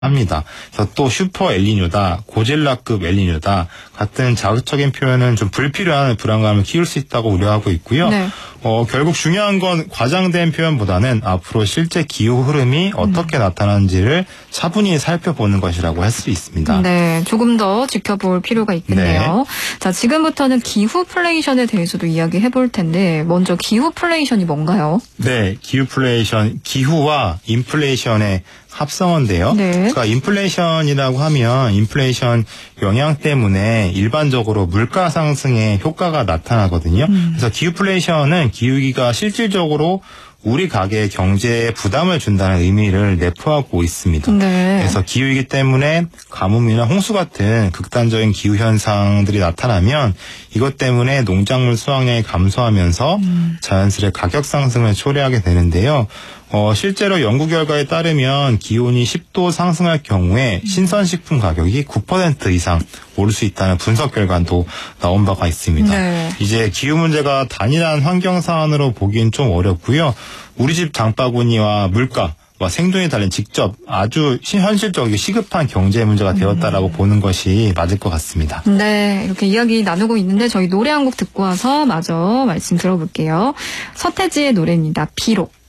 합니다. 그래서 또 슈퍼 엘니뇨다, 고질라급 엘니뇨다 같은 자극적인 표현은 좀 불필요한 불안감을 키울 수 있다고 우려하고 있고요. 네. 결국 중요한 건 과장된 표현보다는 앞으로 실제 기후 흐름이 어떻게 나타나는지를 차분히 살펴보는 것이라고 할 수 있습니다. 네, 조금 더 지켜볼 필요가 있겠네요. 네. 자, 지금부터는 기후플레이션에 대해서도 이야기해 볼 텐데 먼저 기후플레이션이 뭔가요? 네, 기후플레이션, 기후와 인플레이션의 합성어인데요. 네. 그러니까 인플레이션이라고 하면 인플레이션 영향 때문에 일반적으로 물가 상승의 효과가 나타나거든요. 그래서 기후플레이션은 기후위기가 실질적으로 우리 가게의 경제에 부담을 준다는 의미를 내포하고 있습니다. 네. 그래서 기후이기 때문에 가뭄이나 홍수 같은 극단적인 기후 현상들이 나타나면 이것 때문에 농작물 수확량이 감소하면서 자연스레 가격 상승을 초래하게 되는데요. 실제로 연구 결과에 따르면 기온이 10도 상승할 경우에 신선식품 가격이 9% 이상 오를 수 있다는 분석 결과도 나온 바가 있습니다. 네. 이제 기후 문제가 단일한 환경 사안으로 보기엔 좀 어렵고요. 우리 집 장바구니와 물가, 생존에 달린 직접 아주 현실적이고 시급한 경제 문제가 되었다라고 보는 것이 맞을 것 같습니다. 네, 이렇게 이야기 나누고 있는데 저희 노래 한 곡 듣고 와서 마저 말씀 들어볼게요. 서태지의 노래입니다. 비록.